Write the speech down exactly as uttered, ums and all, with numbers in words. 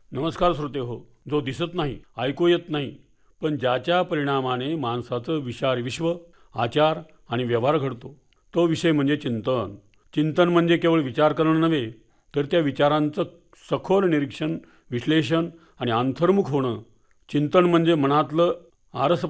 नमस्कार श्रोते हो. जो दिसत नाही, ऐकू येत नाही, पण ज्याच्या परिणामाने माणसाचं विचार विश्व, आचार आणि व्यवहार घडतो, तो विषय म्हणजे चिंतन. चिंतन म्हणजे केवळ विचार करणं नव्हे, तर त्या विचारांचं सखोल निरीक्षण, विश्लेषण आणि अंतर्मुख होणं. चिंतन म्हणजे मनातलं आरस